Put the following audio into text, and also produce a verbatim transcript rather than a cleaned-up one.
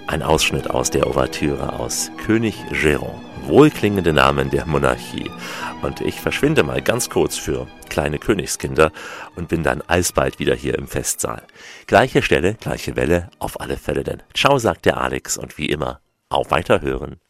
Ein Ausschnitt aus der Ouvertüre aus König Géron. Wohlklingende Namen der Monarchie. Und ich verschwinde mal ganz kurz für kleine Königskinder und bin dann alsbald wieder hier im Festsaal. Gleiche Stelle, gleiche Welle, auf alle Fälle denn. Ciao, sagt der Alex und wie immer, auf Weiterhören.